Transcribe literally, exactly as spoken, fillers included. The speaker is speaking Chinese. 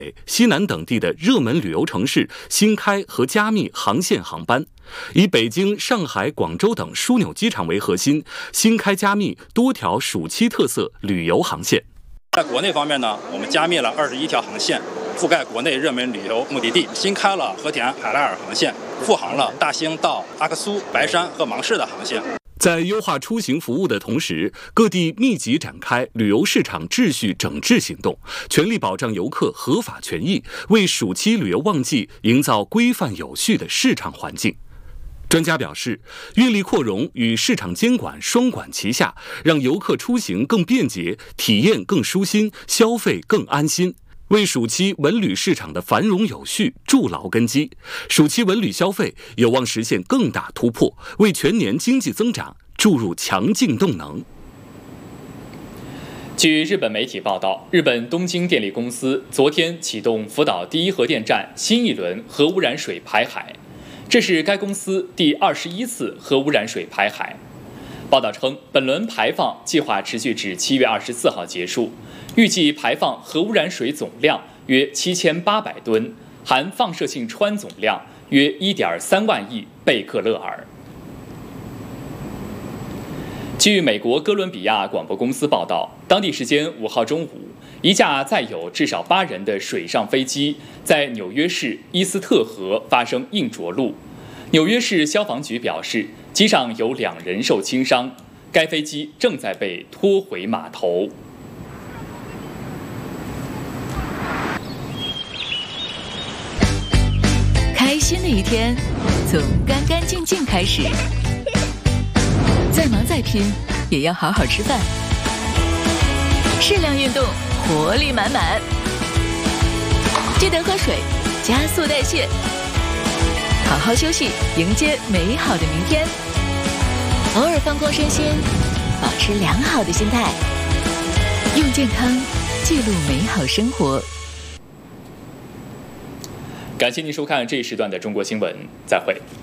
西南等地的热门旅游城市新开和加密航线航班，以北京、上海、广州等枢纽机场为核心，新开加密多条暑期特色旅游航线。 在国内方面呢，我们加密了二十一条航线，覆盖国内热门旅游目的地，新开了和田海拉尔航线，复航了大兴到阿克苏、白山和芒市的航线。 在优化出行服务的同时，各地密集展开旅游市场秩序整治行动，全力保障游客合法权益，为暑期旅游旺季营造规范有序的市场环境。专家表示，运力扩容与市场监管双管齐下，让游客出行更便捷，体验更舒心，消费更安心，为暑期文旅市场的繁荣有序筑牢根基。暑期文旅消费有望实现更大突破，为全年经济增长注入强劲动能。 据日本媒体报道，日本东京电力公司昨天启动福岛第一核电站新一轮核污染水排海，这是该公司第二十一次核污染水排海。报道称，本轮排放计划持续至七月二十四号结束，预计排放核污染水总量约七千八百吨，含放射性氚总量约一点三万亿贝克勒尔。据美国哥伦比亚广播公司报道，当地时间五号中午，一架载有至少八人的水上飞机在纽约市伊斯特河发生硬着陆。纽约市消防局表示，机上有两人受轻伤，该飞机正在被拖回码头。 开心的一天从干干净净开始，再忙再拼也要好好吃饭，适量运动，活力满满，记得喝水，加速代谢，好好休息，迎接美好的明天。偶尔放空身心，保持良好的心态，用健康记录美好生活。 感谢您收看这一时段的中国新闻，再会。